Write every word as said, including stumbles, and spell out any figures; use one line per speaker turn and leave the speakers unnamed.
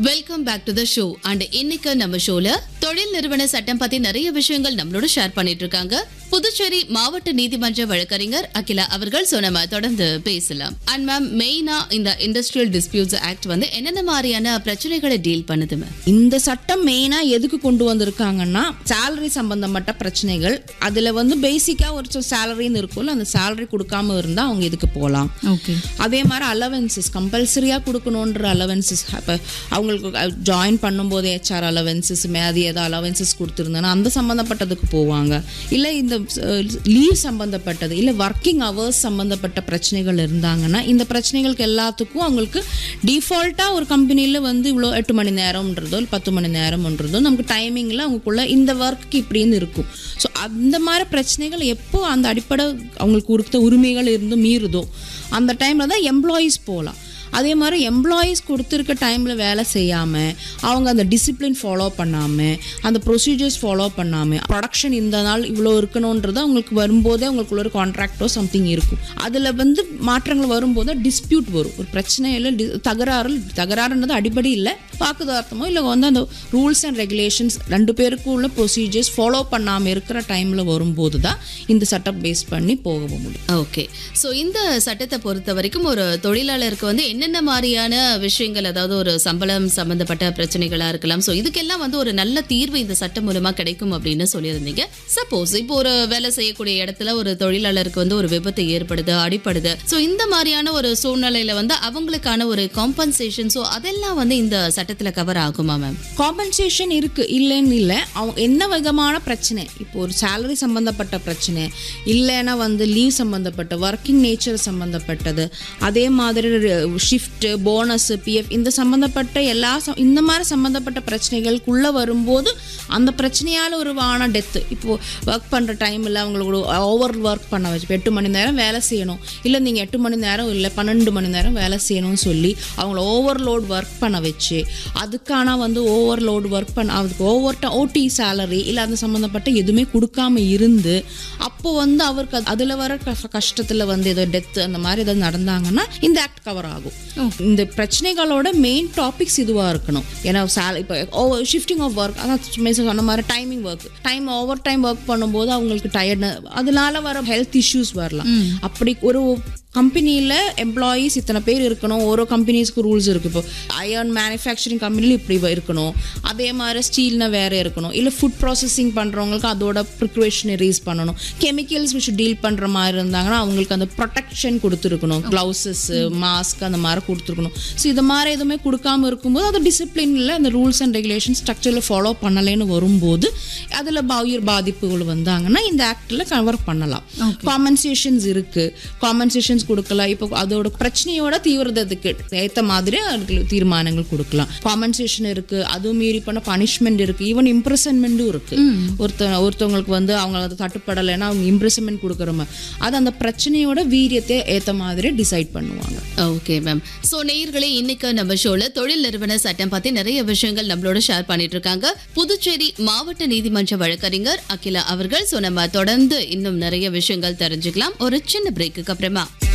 Welcome back to the show. And இன்னைக்கு நம்ம ஷோல தொழில் நிறுவன சட்டம் பத்தி நிறைய விஷயங்கள் நம்மளோட ஷேர் பண்ணிட்டு இருக்காங்க புதுச்சேரி மாவட்ட நீதிமன்ற வழக்கறிஞர் அகிலா அவர்கள். சோ நம்ம தொடர்ந்து பேசலாம். அண்ட் மேம், மெயினா இந்த இண்டஸ்ட்ரியல் டிஸ்பியூட்ஸ் ஆக்ட் வந்து என்னென்ன மாதிரியான பிரச்சனைகளை டீல் பண்ணுது மேம்?
இந்த சட்டம் மெயினா எதுக்கு கொண்டு வந்திருக்காங்கன்னா, சேலரி சம்பந்தப்பட்ட பிரச்சனைகள். அதுல வந்து பேசிக்கா ஒரு சேலரின்னு இருக்கும்ல, அந்த சேலரி கொடுக்காம இருந்தா அவங்க எதுக்கு போகலாம்.
ஓகே.
அதே மாதிரி அலவன்சஸ் கம்பல்சரியா கொடுக்கணுன்ற அலவன்சஸ், அவங்களுக்கு ஜாயின் பண்ணும்போது ஹெச்ஆர் அலவன்சஸ் மேதி ஏதாவது அலவன்சஸ் கொடுத்துருந்தோன்னா அந்த சம்மந்தப்பட்டதுக்கு போவாங்க. இல்லை இந்த லீவ் சம்மந்தப்பட்டது, இல்லை ஒர்க்கிங் ஹவர்ஸ் சம்மந்தப்பட்ட பிரச்சனைகள் இருந்தாங்கன்னா இந்த பிரச்சனைகளுக்கு எல்லாத்துக்கும் அவங்களுக்கு டிஃபால்ட்டாக ஒரு கம்பெனியில் வந்து இவ்வளோ எட்டு மணி நேரம்ன்றதோ இல்லை பத்து மணி நேரம்ன்றதோ நமக்கு டைமிங்கில் அவங்களுக்குள்ள இந்த ஒர்க்கு இப்படின்னு இருக்கும். ஸோ அந்த மாதிரி பிரச்சனைகள் எப்போ அந்த அடிப்படை அவங்களுக்கு கொடுத்த உரிமைகள் இருந்து மீறுதோ அந்த டைமில் தான் எம்ப்ளாயீஸ் போகலாம். அதே மாதிரி எம்ப்ளாயீஸ் கொடுத்துருக்க டைமில் வேலை செய்யாமல் அவங்க அந்த டிசிப்ளின் ஃபாலோ பண்ணாமல் அந்த ப்ரொசீஜர்ஸ் ஃபாலோ பண்ணாமல் ப்ரொடக்ஷன் இந்த நாள் இவ்வளோ இருக்கணுன்றது அவங்களுக்கு வரும்போதே அவங்களுக்குள்ள ஒரு கான்ட்ராக்டோ சம்திங் இருக்கும். அதில் வந்து மாற்றங்கள் வரும்போது டிஸ்பியூட் வரும். ஒரு பிரச்சனையில் டி தகராறு தகராறுன்றது அடிப்படை இல்லை, வாக்குதார்த்தமோ இல்லை வந்து அந்த ரூல்ஸ் அண்ட் ரெகுலேஷன்ஸ் ரெண்டு பேருக்கும் உள்ள ப்ரொசீஜர்ஸ் ஃபாலோ பண்ணாமல் இருக்கிற டைமில் வரும்போது தான் இந்த சட்டம் பேஸ் பண்ணி போக முடியும்.
ஓகே. ஸோ இந்த சட்டத்தை பொறுத்த வரைக்கும் ஒரு தொழிலாளருக்கு வந்து என்னென்ன மாதிரியான விஷயங்கள், அதாவது ஒரு சம்பளம் சம்பந்தப்பட்ட பிரச்சனைகளா இருக்கலாம், ஸோ இதுக்கெல்லாம் வந்து ஒரு நல்ல தீர்வு இந்த சட்டம் மூலமா கிடைக்கும் அப்படின்னு சொல்லியிருந்தீங்க. சப்போஸ் இப்போ ஒரு வேலை செய்யக்கூடிய இடத்துல ஒரு தொழிலாளருக்கு வந்து ஒரு விபத்து ஏற்படுது, அடிப்படுது, ஸோ இந்த மாதிரியான ஒரு சூழ்நிலையில வந்து அவங்களுக்கான ஒரு காம்பன்சேஷன், ஸோ அதெல்லாம் வந்து இந்த சட்டத்துல கவர் ஆகுமா மேம்?
காம்பன்சேஷன் இருக்கு, இல்லைன்னு இல்லை. அவங்க என்ன விதமான பிரச்சனை, இப்போ ஒரு சேலரி சம்பந்தப்பட்ட பிரச்சனை, இல்லைன்னா வந்து லீவ் சம்பந்தப்பட்ட ஒர்க்கிங் நேச்சர் சம்பந்தப்பட்டது, அதே மாதிரி ஷிஃப்ட் போனஸ் பிஎஃப் இந்த சம்பந்தப்பட்ட எல்லா இந்த மாதிரி சம்பந்தப்பட்ட பிரச்சனைகளுக்குள்ள வரும்போது அந்த பிரச்சனையால் ஒரு வான டெத்து, இப்போ ஒர்க் பண்ணுற டைமில் அவங்களுக்கு ஓவர் ஒர்க் பண்ண வச்சு எட்டு மணி நேரம் வேலை செய்யணும், இல்லை நீங்கள் எட்டு மணி நேரம் இல்லை பன்னெண்டு மணி நேரம் வேலை செய்யணும்னு சொல்லி அவங்கள ஓவர்லோட் ஒர்க் பண்ண வச்சு அதுக்கான வந்து ஓவர்லோட் ஒர்க் பண்ண அதுக்கு ஓவர் ஓடி சேலரி இல்லை அந்த சம்மந்தப்பட்ட எதுவுமே கொடுக்காம இருந்து அப்போ வந்து அவருக்கு அதில் வர கஷ்டத்தில் வந்து ஏதோ டெத்து அந்த மாதிரி ஏதாவது நடந்தாங்கன்னா இந்த ஆக்ட் கவர் ஆகும். இந்த பிரச்சனைகளோட மெயின் டாபிக்ஸ் இதுவாக இருக்கணும். ஏன்னா இப்போ ஷிஃப்டிங் ஆஃப் ஒர்க், அதான் சொன்ன மாதிரி timing work, time over time work பண்ணும்போது அவங்களுக்கு டயர்டு, அதனால வர ஹெல்த் இஷ்யூஸ் வரலாம். அப்படி ஒரு கம்பெனியில் எம்ப்ளாயீஸ் இத்தனை பேர் இருக்கணும், ஒரு கம்பெனிஸ்க்கு ரூல்ஸ் இருக்குது. இப்போ அயர்ன் மேனுஃபேக்சரிங் கம்பெனியில் இப்படி இருக்கணும், அதே மாதிரி ஸ்டீல்னா வேறு இருக்கணும், இல்லை ஃபுட் ப்ராசஸிங் பண்ணுறவங்களுக்கு அதோட ப்ரிக்வேஷனரிஸ் பண்ணணும், கெமிக்கல்ஸ் வச்சு டீல் பண்ணுற மாதிரி இருந்தாங்கன்னா அவங்களுக்கு அந்த ப்ரொடெக்ஷன் கொடுத்துருக்கணும், க்ளவுசஸ் மாஸ்க் அந்த மாதிரி கொடுத்துருக்கணும். ஸோ இது மாதிரி எதுவுமே கொடுக்காமல் இருக்கும்போது அது டிசிப்ளினில் அந்த ரூல்ஸ் அண்ட் ரெகுலேஷன் ஸ்ட்ரக்சரில் ஃபாலோ பண்ணலைன்னு வரும்போது அதில் உயிர் பாதிப்புகள் வந்தாங்கன்னா இந்த ஆக்டில் கவர் பண்ணலாம். காம்பன்சேஷன்ஸ் இருக்குது, காம்பன்சேஷன் கொடுக்கலாம். இப்போ அதோட பிரச்சனையோட தீவிரத்துக்கு ஏற்ற மாதிரி தீர்மானங்கள் கொடுக்கலாம். காம்பன்சேஷன் இருக்கு, அதுவும் மீறி பண்ண பனிஷ்மெண்ட் இருக்கு, ஈவன் இம்ப்ரெசன்மெண்ட்டும் இருக்கு. ஒருத்த ஒருத்தவங்களுக்கு வந்து அவங்க அதை தட்டுப்படலைன்னா அவங்க இம்ப்ரெசன்மெண்ட் கொடுக்குற மாதிரி அது அந்த பிரச்சனையோட வீரியத்தை ஏற்ற மாதிரி டிசைட் பண்ணுவாங்க.
Okay ma'am. ஸோ நேயர்களே, இன்னைக்கு நம்ம ஷோல தொழில் நிறுவன சட்டம் பத்தி நிறைய விஷயங்கள் நம்மளோட ஷேர் பண்ணிட்டு இருக்காங்க புதுச்சேரி மாவட்ட நீதிமன்ற வழக்கறிஞர் அகிலா அவர்கள். ஸோ நம்ம தொடர்ந்து இன்னும் நிறைய விஷயங்கள் தெரிஞ்சுக்கலாம் ஒரு சின்ன பிரேக்குக்கு அப்புறமா.